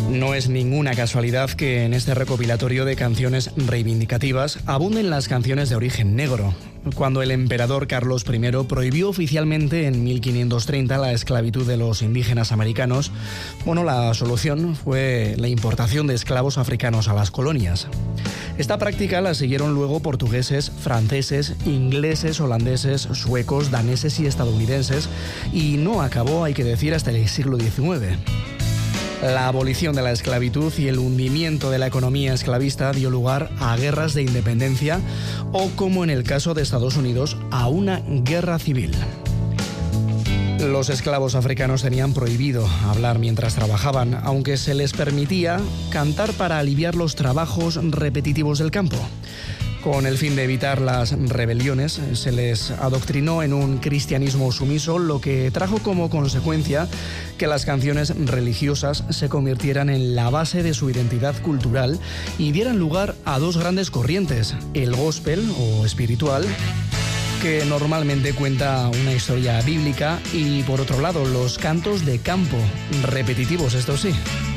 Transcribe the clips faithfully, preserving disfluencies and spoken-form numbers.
No es ninguna casualidad que en este recopilatorio de canciones reivindicativas abunden las canciones de origen negro. Cuando el emperador Carlos primero prohibió oficialmente en mil quinientos treinta la esclavitud de los indígenas americanos, bueno, la solución fue la importación de esclavos africanos a las colonias. Esta práctica la siguieron luego portugueses, franceses, ingleses, holandeses, suecos, daneses y estadounidenses, y no acabó, hay que decir, hasta el siglo diecinueve. La abolición de la esclavitud y el hundimiento de la economía esclavista dio lugar a guerras de independencia o, como en el caso de Estados Unidos, a una guerra civil. Los esclavos africanos tenían prohibido hablar mientras trabajaban, aunque se les permitía cantar para aliviar los trabajos repetitivos del campo. Con el fin de evitar las rebeliones, se les adoctrinó en un cristianismo sumiso, lo que trajo como consecuencia que las canciones religiosas se convirtieran en la base de su identidad cultural y dieran lugar a dos grandes corrientes: el gospel o espiritual, que normalmente cuenta una historia bíblica, y por otro lado los cantos de campo, repetitivos, esto sí.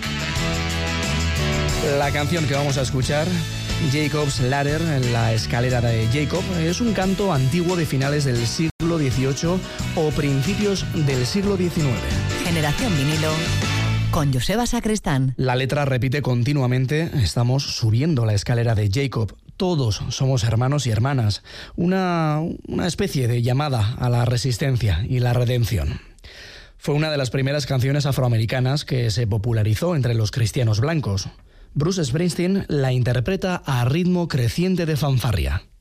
La canción que vamos a escuchar, Jacob's Ladder, la escalera de Jacob, es un canto antiguo de finales del siglo dieciocho o principios del siglo diecinueve. Generación Vinilo con Joseba Sacristán. La letra repite continuamente: estamos subiendo la escalera de Jacob. Todos somos hermanos y hermanas. Una, una especie de llamada a la resistencia y la redención. Fue una de las primeras canciones afroamericanas que se popularizó entre los cristianos blancos. Bruce Springsteen la interpreta a ritmo creciente de fanfarria.